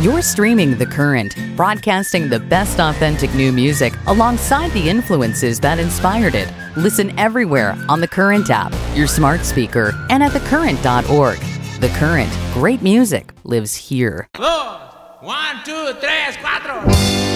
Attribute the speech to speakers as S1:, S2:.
S1: You're streaming The Current, broadcasting the best authentic new music alongside the influences that inspired it. Listen everywhere on the Current app, your smart speaker, and at thecurrent.org. The Current, great music lives here.
S2: 2, 1, 2, 3, 4.